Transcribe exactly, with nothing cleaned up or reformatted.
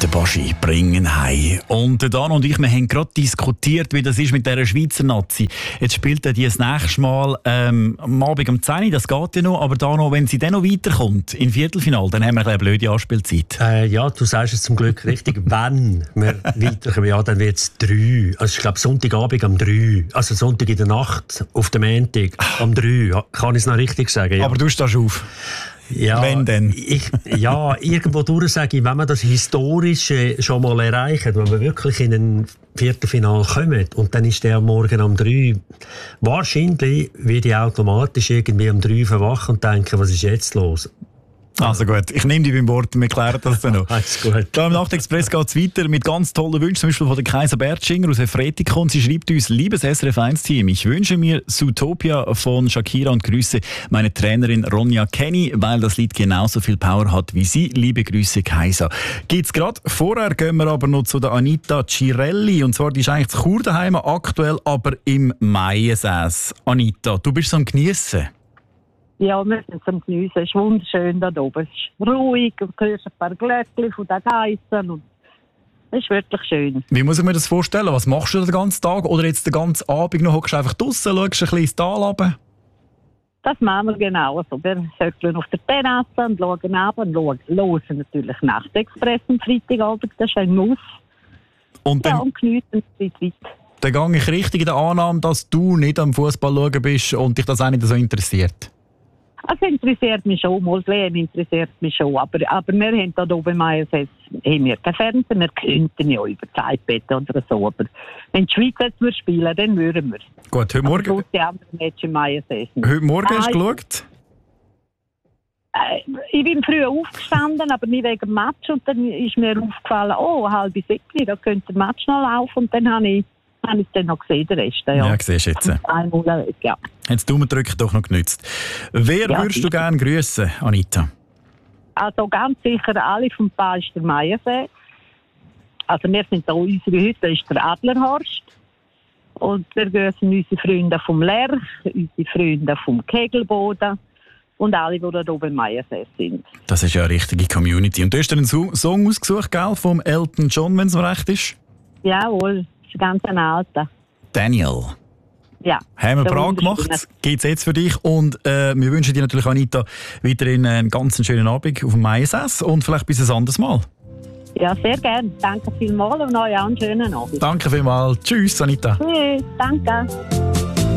den Baschi bringen heim. Und der Dan und ich, wir haben gerade diskutiert, wie das ist mit dieser Schweizer Nazi. Jetzt spielt er die das nächste Mal ähm, am Abend um zehn Uhr, das geht ja noch, aber da noch, wenn sie dann noch weiterkommt, im Viertelfinale, dann haben wir eine blöde Anspielzeit. Äh, ja, du sagst es zum Glück richtig. Wenn wir weiterkommen, ja, dann wird es drei. Also ich glaube Sonntagabend um drei. Also Sonntag in der Nacht auf dem Montag um drei. Kann ich es noch richtig sagen? Ja. Aber du stehst auf. Ja, wenn denn? Ich, ja, irgendwo durch sage ich, wenn man das Historische schon mal erreicht, wenn man wirklich in ein Viertelfinale kommt und dann ist der am Morgen um drei, wahrscheinlich werde ich automatisch irgendwie um drei verwachen und denken, was ist jetzt los? Also gut, ich nehme dich beim Wort, wir klären das dann noch. Alles gut. Da im Nachtexpress geht es weiter mit ganz tollen Wünschen, zum Beispiel von der Kaiser Bertschinger aus Efretikon. Sie schreibt uns: Liebes S R F eins Team, ich wünsche mir Zootopia von Shakira und grüße meine Trainerin Ronja Kenny, weil das Lied genauso viel Power hat wie sie. Liebe Grüße, Kaiser. Gibt's gerade. Vorher gehen wir aber noch zu der Anita Cirelli. Und zwar, die ist eigentlich zu Chur daheim, aktuell aber im Maiensäß. Anita, du bist so am Geniessen. Ja, wir sind zum Geniessen. Es ist wunderschön da oben. Es ist ruhig und du hörst ein paar Glöckchen von den Geissen. Und es ist wirklich schön. Wie muss ich mir das vorstellen? Was machst du den ganzen Tag? Oder jetzt den ganzen Abend noch? Hockst du einfach draussen, schaust ein bisschen ins Tal runter? Das machen wir genau. Also, wir höckeln auf der Terrasse und schauen runter und hören natürlich Nachtexpress am Freitagabend. Das ist ein Muss. Und dann, ja, und geniessen die Zeit weit. Dann gehe ich richtig in der Annahme, dass du nicht am Fußball schauen bist und dich das auch nicht so interessiert. Also interessiert mich schon, mal sehen, interessiert mich schon. Aber, aber wir haben da oben im haben wir kein Fernsehen, wir könnten ja über das iPad oder so. Aber wenn die Schweiz jetzt würde spielen, dann würden wir. Gut, heute Morgen. Aber die anderen Matches im I S S. Heute Morgen hast du Nein, geschaut? Äh, ich bin früh aufgestanden, aber nicht wegen dem Match. Und dann ist mir aufgefallen, oh, halb sechs, da könnte der Match noch laufen. Und dann habe ich habe ich dann noch gesehen, den Rest. Ja, ja siehst du jetzt. Einmal, ja. Jetzt Daumendrücken doch noch genützt. Wer ja, würdest du gerne grüßen, Anita? Also ganz sicher alle vom Pastor Meiersee. Also wir sind da, unsere Hütte ist der Adlerhorst. Und wir grüßen unsere Freunde vom Lerch, unsere Freunde vom Kegelboden und alle, die da oben im Meiersee sind. Das ist ja eine richtige Community. Und du hast dir einen Song ausgesucht, gell, vom Elton John, wenn es mir recht ist? Jawohl. Ganz ein alter. Daniel. Ja. Haben wir brav gemacht. Geht's jetzt für dich. Und äh, wir wünschen dir natürlich, Anita, weiterhin einen ganz schönen Abend auf dem Maiensäß und vielleicht bis ein anderes Mal. Ja, sehr gerne. Danke vielmals und euch einen schönen Abend. Danke vielmals. Tschüss, Anita. Tschüss. Danke.